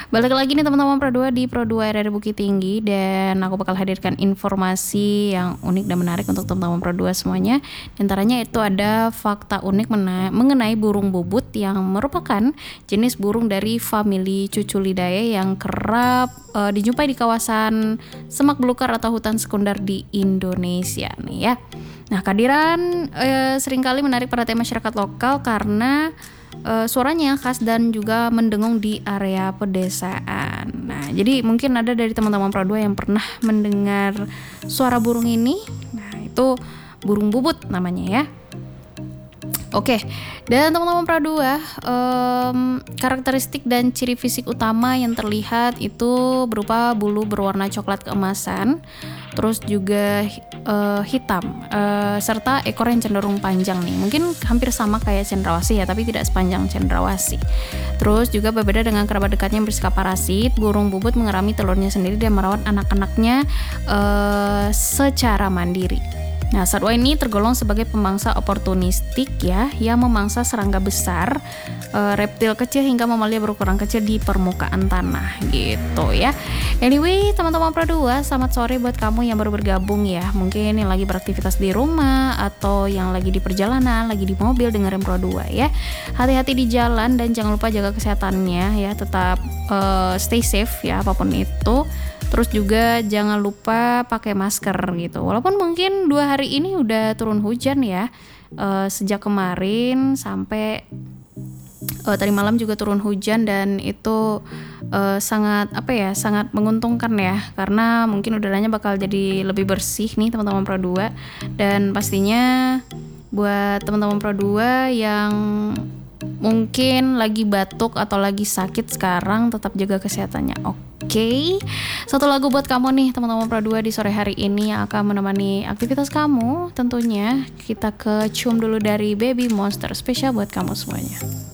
Balik lagi nih teman-teman Pro 2 di Pro 2 RR Bukit Tinggi, dan aku bakal hadirkan informasi yang unik dan menarik untuk teman-teman Pro 2 semuanya. Di antaranya itu ada fakta unik mengenai burung bubut yang merupakan jenis burung dari famili Cuculidae yang kerap dijumpai di kawasan semak belukar atau hutan sekunder di Indonesia nih ya. Nah, kehadiran seringkali menarik perhatian masyarakat lokal karena suaranya khas dan juga mendengung di area pedesaan. Nah, jadi mungkin ada dari teman-teman Pro 2 yang pernah mendengar suara burung ini. Nah, itu burung bubut namanya ya. Oke, dan teman-teman Pro 2, karakteristik dan ciri fisik utama yang terlihat itu berupa bulu berwarna coklat keemasan, terus juga hitam, serta ekor yang cenderung panjang nih. Mungkin hampir sama kayak cendrawasih ya, tapi tidak sepanjang cendrawasih. Terus juga berbeda dengan kerabat dekatnya yang bersikap parasit, burung bubut mengerami telurnya sendiri dan merawat anak-anaknya secara mandiri. Nah, satwa ini tergolong sebagai pemangsa oportunistik ya, yang memangsa serangga besar, reptil kecil hingga mamalia berukuran kecil di permukaan tanah gitu ya. Anyway, teman-teman Pro 2, selamat sore buat kamu yang baru bergabung ya. Mungkin yang lagi beraktivitas di rumah atau yang lagi di perjalanan, lagi di mobil dengerin Pro 2 ya. Hati-hati di jalan dan jangan lupa jaga kesehatannya ya, tetap stay safe ya apapun itu. Terus juga jangan lupa pakai masker gitu. Walaupun mungkin 2 hari ini udah turun hujan ya, sejak kemarin sampai tadi malam juga turun hujan, dan itu sangat sangat menguntungkan ya, karena mungkin udaranya bakal jadi lebih bersih nih teman-teman Pro 2. Dan pastinya buat teman-teman Pro 2 yang mungkin lagi batuk atau lagi sakit sekarang, tetap jaga kesehatannya. Oke. Satu lagu buat kamu nih teman-teman Pro 2 di sore hari ini yang akan menemani aktivitas kamu tentunya. Kita ke Cium Dulu dari Baby Monster, spesial buat kamu semuanya.